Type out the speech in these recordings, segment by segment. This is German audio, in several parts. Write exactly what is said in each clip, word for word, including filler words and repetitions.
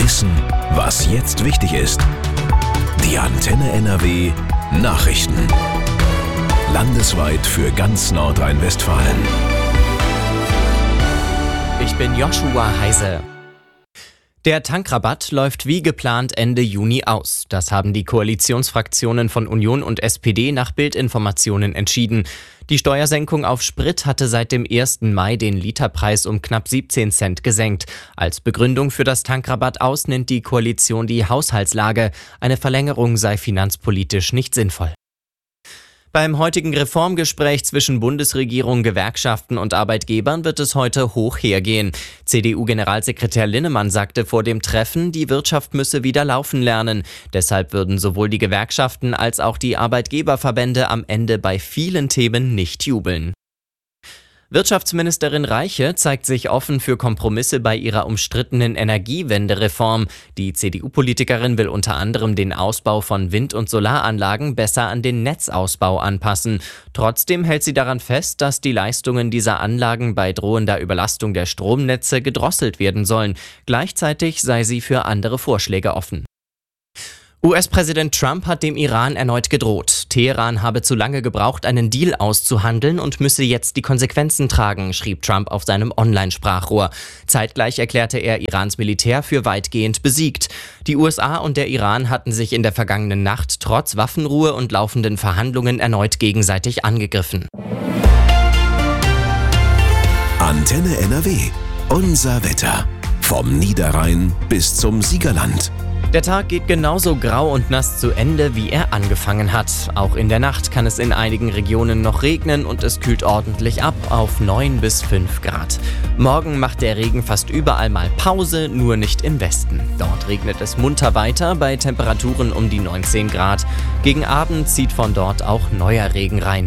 Wissen, was jetzt wichtig ist. Die Antenne N R W Nachrichten. Landesweit für ganz Nordrhein-Westfalen. Ich bin Joshua Heise. Der Tankrabatt läuft wie geplant Ende Juni aus. Das haben die Koalitionsfraktionen von Union und S P D nach Bild-Informationen entschieden. Die Steuersenkung auf Sprit hatte seit dem ersten Mai den Literpreis um knapp siebzehn Cent gesenkt. Als Begründung für das Tankrabatt aus nennt die Koalition die Haushaltslage. Eine Verlängerung sei finanzpolitisch nicht sinnvoll. Beim heutigen Reformgespräch zwischen Bundesregierung, Gewerkschaften und Arbeitgebern wird es heute hoch hergehen. C D U-Generalsekretär Linnemann sagte vor dem Treffen, die Wirtschaft müsse wieder laufen lernen. Deshalb würden sowohl die Gewerkschaften als auch die Arbeitgeberverbände am Ende bei vielen Themen nicht jubeln. Wirtschaftsministerin Reiche zeigt sich offen für Kompromisse bei ihrer umstrittenen Energiewendereform. Die C D U-Politikerin will unter anderem den Ausbau von Wind- und Solaranlagen besser an den Netzausbau anpassen. Trotzdem hält sie daran fest, dass die Leistungen dieser Anlagen bei drohender Überlastung der Stromnetze gedrosselt werden sollen. Gleichzeitig sei sie für andere Vorschläge offen. U S-Präsident Trump hat dem Iran erneut gedroht. Teheran habe zu lange gebraucht, einen Deal auszuhandeln und müsse jetzt die Konsequenzen tragen, schrieb Trump auf seinem Online-Sprachrohr. Zeitgleich erklärte er Irans Militär für weitgehend besiegt. Die U S A und der Iran hatten sich in der vergangenen Nacht trotz Waffenruhe und laufenden Verhandlungen erneut gegenseitig angegriffen. Antenne N R W. Unser Wetter. Vom Niederrhein bis zum Siegerland. Der Tag geht genauso grau und nass zu Ende, wie er angefangen hat. Auch in der Nacht kann es in einigen Regionen noch regnen und es kühlt ordentlich ab auf neun bis fünf Grad. Morgen macht der Regen fast überall mal Pause, nur nicht im Westen. Dort regnet es munter weiter bei Temperaturen um die neunzehn Grad. Gegen Abend zieht von dort auch neuer Regen rein.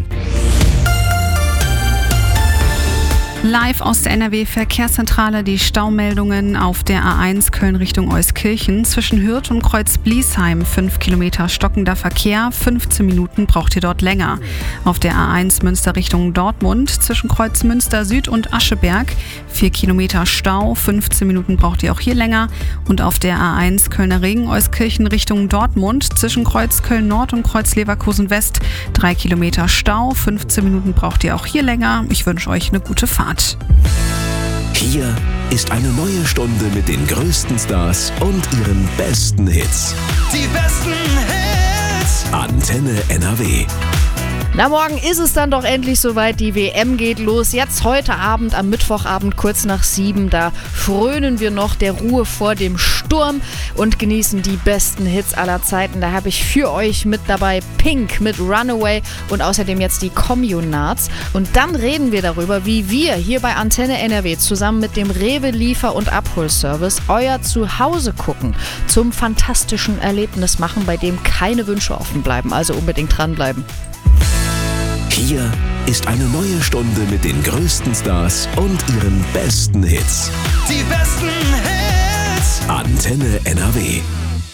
Live aus der N R W-Verkehrszentrale die Staumeldungen auf der A eins Köln Richtung Euskirchen. Zwischen Hürth und Kreuz-Bliesheim fünf Kilometer stockender Verkehr, fünfzehn Minuten braucht ihr dort länger. Auf der A eins Münster Richtung Dortmund zwischen Kreuz Münster Süd und Ascheberg vier Kilometer Stau, fünfzehn Minuten braucht ihr auch hier länger. Und auf der A eins Kölner Ring Euskirchen Richtung Dortmund zwischen Kreuz Köln Nord und Kreuz Leverkusen West drei Kilometer Stau, fünfzehn Minuten braucht ihr auch hier länger. Ich wünsche euch eine gute Fahrt. Hier ist eine neue Stunde mit den größten Stars und ihren besten Hits. Die besten Hits. Antenne N R W. Na, morgen ist es dann doch endlich soweit. Die W M geht los. Jetzt heute Abend, am Mittwochabend, kurz nach sieben. Da frönen wir noch der Ruhe vor dem Sturm und genießen die besten Hits aller Zeiten. Da habe ich für euch mit dabei Pink mit Runaway und außerdem jetzt die Communards. Und dann reden wir darüber, wie wir hier bei Antenne N R W zusammen mit dem Rewe Liefer- und Abholservice euer Zuhause gucken, zum fantastischen Erlebnis machen, bei dem keine Wünsche offen bleiben. Also unbedingt dranbleiben. Hier ist eine neue Stunde mit den größten Stars und ihren besten Hits. Die besten Hits. Antenne N R W.